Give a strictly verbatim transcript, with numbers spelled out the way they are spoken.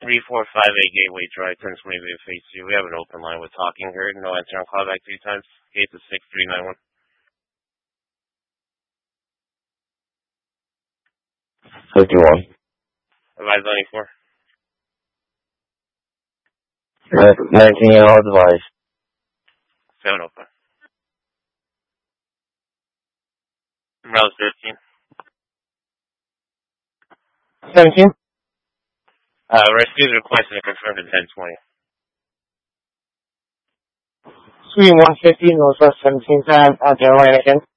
three four five eight Gateway Drive, ten twenty Bay Phase two. We have an open line with Talking Herd. No answer on callback three times. Gate to six three nine one. fifty-one. Advise ninety-four. nineteen year old device. seven oh five. Route fifteen. seventeen. Uh, rescues requested to confirm to ten twenty. Suite one fifty, Northwest seventeenth Ave, out there, Atlantic.